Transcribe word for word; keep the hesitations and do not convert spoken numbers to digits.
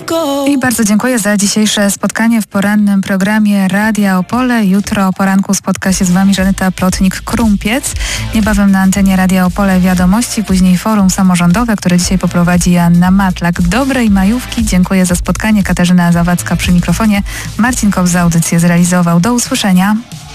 I bardzo dziękuję za dzisiejsze spotkanie w porannym programie Radia Opole. Jutro o poranku spotka się z Wami Żaneta Plotnik-Krumpiec. Niebawem na antenie Radia Opole wiadomości, później forum samorządowe, które dzisiaj poprowadzi Joanna Matlak. Dobrej majówki, dziękuję za spotkanie. Katarzyna Zawadzka przy mikrofonie. Marcin Kopp za audycję zrealizował. Do usłyszenia.